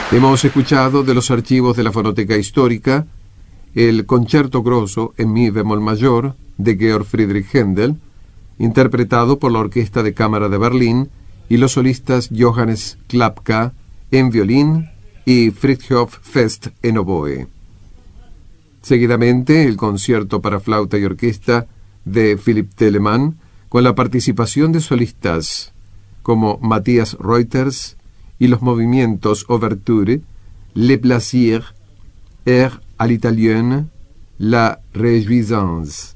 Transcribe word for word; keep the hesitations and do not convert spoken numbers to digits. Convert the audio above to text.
Hemos escuchado de los archivos de la Fonoteca Histórica el Concerto Grosso en mi bemol mayor de Georg Friedrich Händel, interpretado por la Orquesta de Cámara de Berlín y los solistas Johannes Klapka en violín y Fritjof Fest en oboe. Seguidamente, el concierto para flauta y orquesta de Philipp Telemann, con la participación de solistas como Matthias Reuters y los movimientos Ouverture, Le Plaisir, Air à l'Italienne, La Réjouissance.